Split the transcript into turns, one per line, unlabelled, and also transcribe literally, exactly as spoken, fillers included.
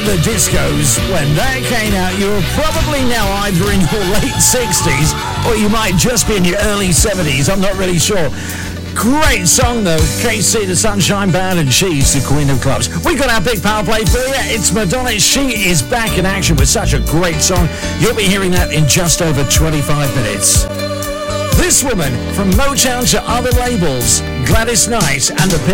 the discos, when that came out, you were probably now either in your late sixties or you might just be in your early seventies. I'm not really sure. Great song, though. K C, the Sunshine Band, and she's the queen of clubs. We got our big power play for you. It's Madonna. She is back in action with such a great song. You'll be hearing that in just over twenty-five minutes. This woman, from Motown to other labels, Gladys Knight and the